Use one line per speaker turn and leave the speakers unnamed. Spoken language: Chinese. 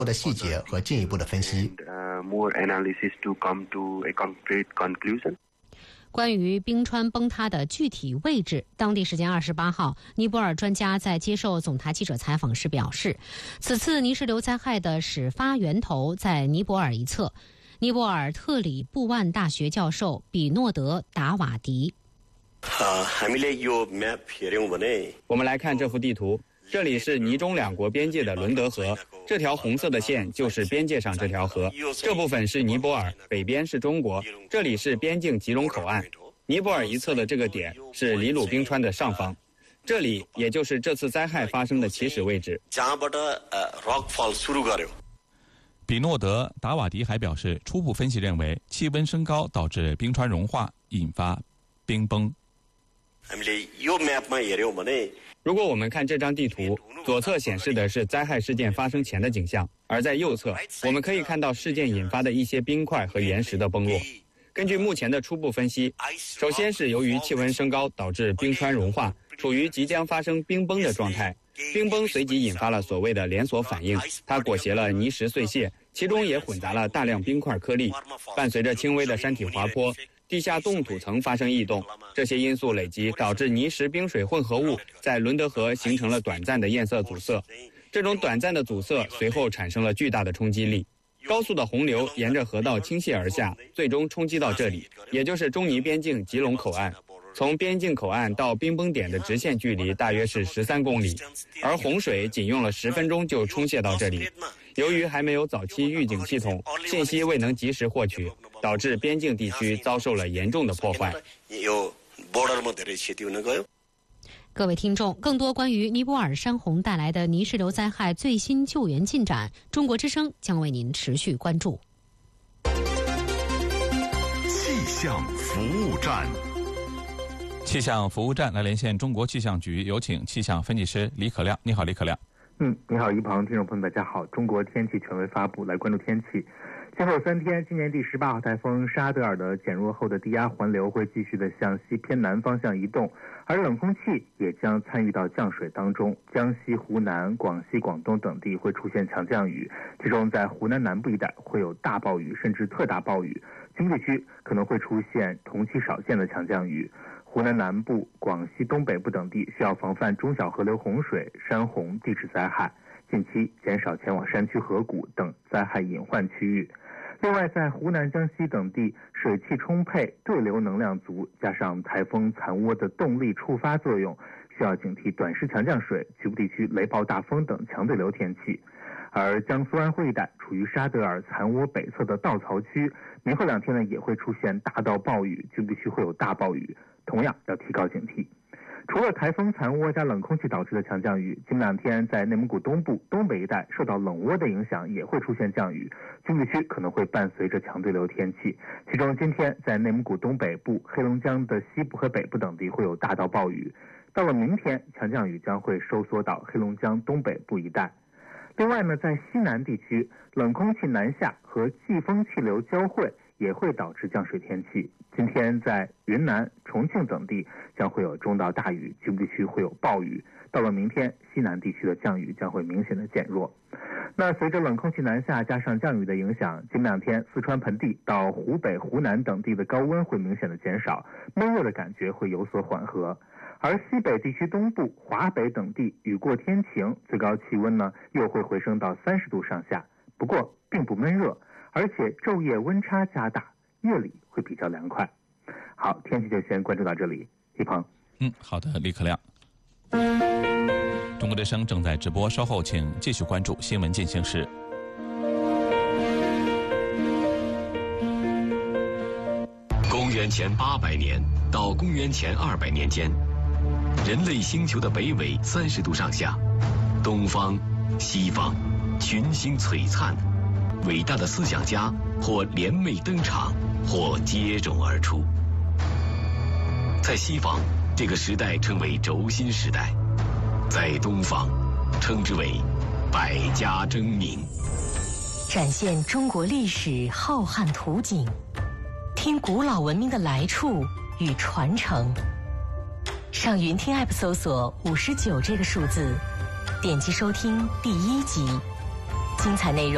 的细节和进一步的分析。
More analysis to come to a concrete conclusion.
关于冰川崩塌的具体位置，当地时间28号，尼泊尔专家在接受总台记者采访时表示，此次泥石流灾害的始发源头在尼泊尔一侧。尼泊尔特里布万大学教授比诺德·达瓦迪。
我们来看这幅地图，这里是尼中两国边界的伦德河，这条红色的线就是边界上这条河，这部分是尼泊尔，北边是中国，这里是边境吉隆口岸。尼泊尔一侧的这个点是里鲁冰川的上方，这里也就是这次灾害发生的起始位置。
比诺德·达瓦迪还表示，初步分析认为气温升高导致冰川融化，引发冰崩。
如果我们看这张地图，左侧显示的是灾害事件发生前的景象，而在右侧我们可以看到事件引发的一些冰块和岩石的崩落。根据目前的初步分析，首先是由于气温升高导致冰川融化，处于即将发生冰崩的状态，冰崩随即引发了所谓的连锁反应，它裹挟了泥石碎屑，其中也混杂了大量冰块颗粒，伴随着轻微的山体滑坡，地下冻土层发生异动，这些因素累积导致泥石冰水混合物在伦德河形成了短暂的堰塞阻塞，这种短暂的阻塞随后产生了巨大的冲击力，高速的洪流沿着河道倾泻而下，最终冲击到这里，也就是中尼边境吉隆口岸。从边境口岸到冰崩点的直线距离大约是13公里，而洪水仅用了10分钟就冲泻到这里。由于还没有早期预警系统，信息未能及时获取，导致边境地区遭受了严重的破坏。
各位听众，更多关于尼泊尔山洪带来的泥石流灾害最新救援进展，中国之声将为您持续关注。
气象服务站。
气象服务站来连线中国气象局，有请气象分析师李可亮。你好，李可亮。
你好，一鹏，听众朋友们，大家好。中国天气权威发布，来关注天气。今后3天，今年第18号台风沙德尔的减弱后的低压环流会继续的向西偏南方向移动，而冷空气也将参与到降水当中。江西、湖南、广西、广东等地会出现强降雨，其中在湖南南部一带会有大暴雨甚至特大暴雨，京地区可能会出现同期少见的强降雨。湖南南部、广西东北部等地需要防范中小河流洪水、山洪、地质灾害，近期减少前往山区河谷等灾害隐患区域。另外，在湖南、江西等地，水汽充沛，对流能量足，加上台风残涡的动力触发作用，需要警惕短时强降水、局部地区雷暴大风等强对流天气。而江苏安徽一带处于沙德尔残涡北侧的稻草区，明后2天呢也会出现大到暴雨，局部地区会有大暴雨，同样要提高警惕。除了台风残涡加冷空气导致的强降雨，今2天在内蒙古东部、东北一带受到冷涡的影响，也会出现降雨，局部地区可能会伴随着强对流天气。其中今天在内蒙古东北部、黑龙江的西部和北部等地会有大到暴雨，到了明天，强降雨将会收缩到黑龙江东北部一带。另外呢，在西南地区，冷空气南下和季风气流交汇，也会导致降水天气。今天在云南、重庆等地将会有中到大雨，局部地区会有暴雨。到了明天，西南地区的降雨将会明显的减弱。那随着冷空气南下加上降雨的影响，今2天四川盆地到湖北、湖南等地的高温会明显的减少，闷热的感觉会有所缓和。而西北地区东部、华北等地雨过天晴，最高气温呢又会回升到30度上下，不过并不闷热，而且昼夜温差加大，夜里会比较凉快。好，天气就先关注到这里，一鹏。
好的，李可亮。中国之声正在直播，稍后请继续关注新闻进行时。
公元前800年到公元前200年间，人类星球的北纬30度上下，东方、西方群星璀璨，伟大的思想家或联袂登场，或接踵而出。在西方，这个时代称为轴心时代；在东方，称之为百家争鸣。
展现中国历史浩瀚图景，听古老文明的来处与传承。上云听 App 搜索59这个数字，点击收听第1集，精彩内容